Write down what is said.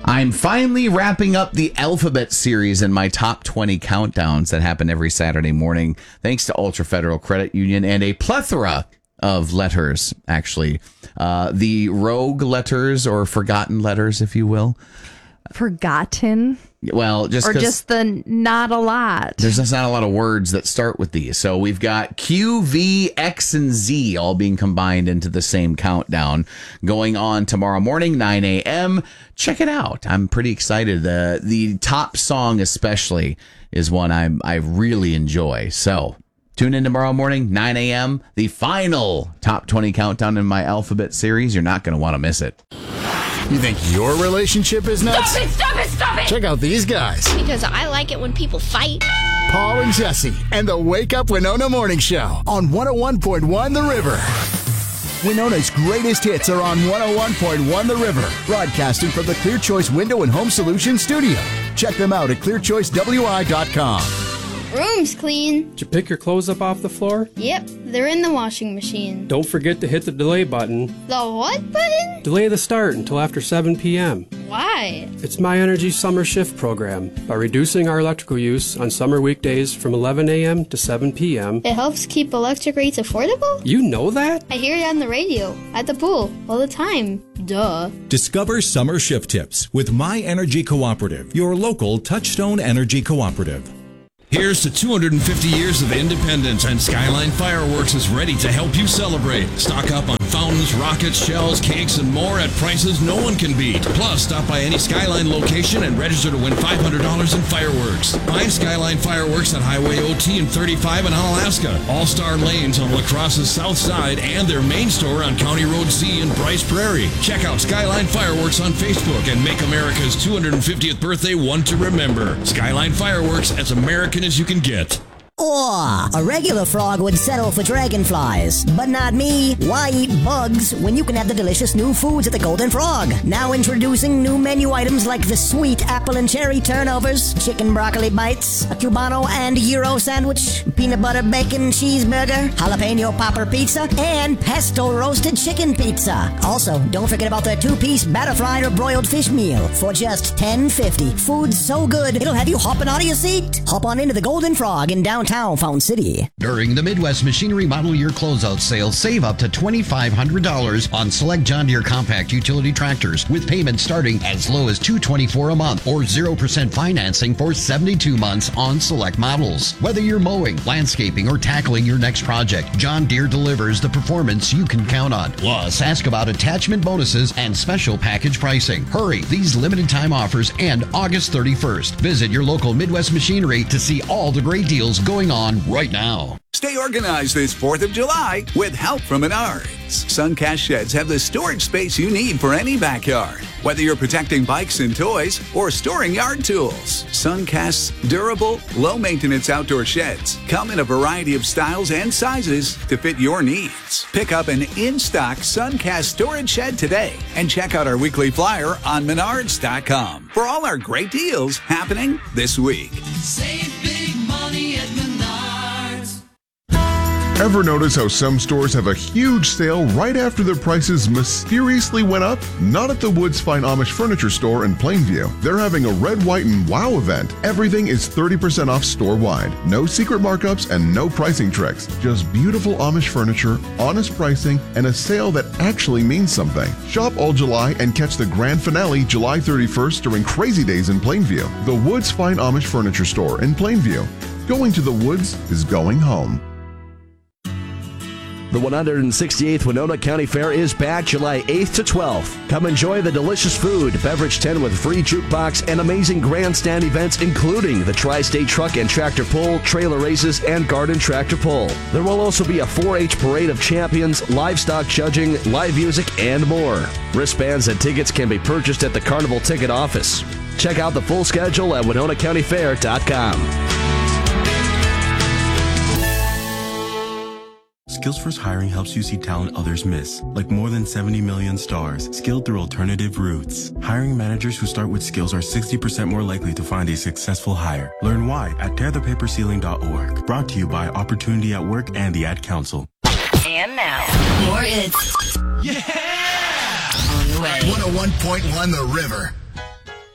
I'm finally wrapping up the alphabet series in my top 20 countdowns that happen every Saturday morning, thanks to Ultra Federal Credit Union and a plethora of letters, actually. The rogue letters, or forgotten letters, if you will. Forgotten? Well, just the not a lot. There's just not a lot of words that start with these. So we've got Q, V, X, and Z all being combined into the same countdown going on tomorrow morning, 9 a.m. Check it out. I'm pretty excited. The top song especially is one I really enjoy. So tune in tomorrow morning, 9 a.m., the final top 20 countdown in my alphabet series. You're not going to want to miss it. You think your relationship is nuts? Stop it, stop it, stop it! Check out these guys. Because I like it when people fight. Paul and Jesse and the Wake Up Winona Morning Show on 101.1 The River. Winona's greatest hits are on 101.1 The River, broadcasting from the Clear Choice Window and Home Solutions studio. Check them out at clearchoicewi.com. Room's clean. Did you pick your clothes up off the floor? Yep, they're in the washing machine. Don't forget to hit the delay button. The what button? Delay the start until after 7 p.m. Why? It's My Energy Summer Shift program. By reducing our electrical use on summer weekdays from 11 a.m. to 7 p.m. It helps keep electric rates affordable? You know that? I hear it on the radio, at the pool, all the time. Duh. Discover summer shift tips with My Energy Cooperative, your local Touchstone Energy Cooperative. Here's to 250 years of independence, and Skyline Fireworks is ready to help you celebrate. Stock up on fountains, rockets, shells, cakes, and more at prices no one can beat. Plus, stop by any Skyline location and register to win $500 in fireworks. Find Skyline Fireworks at Highway OT and 35 in Alaska, All-Star Lanes on La Crosse's south side, and their main store on County Road C in Bryce Prairie. Check out Skyline Fireworks on Facebook and make America's 250th birthday one to remember. Skyline Fireworks, as American as you can get. Or a regular frog would settle for dragonflies. But not me. Why eat bugs when you can have the delicious new foods at the Golden Frog? Now introducing new menu items like the sweet apple and cherry turnovers, chicken broccoli bites, a Cubano and Euro sandwich, peanut butter bacon cheeseburger, jalapeno popper pizza, and pesto roasted chicken pizza. Also, don't forget about their 2-piece batter fried or broiled fish meal for just $10.50. Food so good, it'll have you hopping out of your seat. Hop on into the Golden Frog in downtown Fountain City. During the Midwest Machinery Model Year Closeout Sale, save up to $2,500 on select John Deere compact utility tractors with payments starting as low as $224 a month or 0% financing for 72 months on select models. Whether you're mowing, landscaping, or tackling your next project, John Deere delivers the performance you can count on. Plus, ask about attachment bonuses and special package pricing. Hurry, these limited time offers end August 31st. Visit your local Midwest Machinery to see all the great deals going on right now. Stay organized this 4th of July with help from Menards. Suncast Sheds have the storage space you need for any backyard. Whether you're protecting bikes and toys or storing yard tools, Suncast's durable, low-maintenance outdoor sheds come in a variety of styles and sizes to fit your needs. Pick up an in-stock Suncast storage shed today and check out our weekly flyer on Menards.com for all our great deals happening this week. Save big money at Menards. Ever notice how some stores have a huge sale right after their prices mysteriously went up? Not at the Woods Fine Amish Furniture Store in Plainview. They're having a Red, White, and Wow event. Everything is 30% off store-wide. No secret markups and no pricing tricks. Just beautiful Amish furniture, honest pricing, and a sale that actually means something. Shop all July and catch the grand finale July 31st during Crazy Days in Plainview. The Woods Fine Amish Furniture Store in Plainview. Going to the woods is going home. The 168th Winona County Fair is back July 8th to 12th. Come enjoy the delicious food, beverage tent with free jukebox, and amazing grandstand events, including the Tri-State Truck and Tractor Pull, trailer races, and garden tractor pull. There will also be a 4-H parade of champions, livestock judging, live music, and more. Wristbands and tickets can be purchased at the Carnival Ticket Office. Check out the full schedule at WinonaCountyFair.com. Skills Hiring helps you see talent others miss, like more than 70 million stars, skilled through alternative routes. Hiring managers who start with skills are 60% more likely to find a successful hire. Learn why at tearthepaperceiling.org. Brought to you by Opportunity at Work and the Ad Council. And now, more hits. Yeah! On the way. 101.1 The River.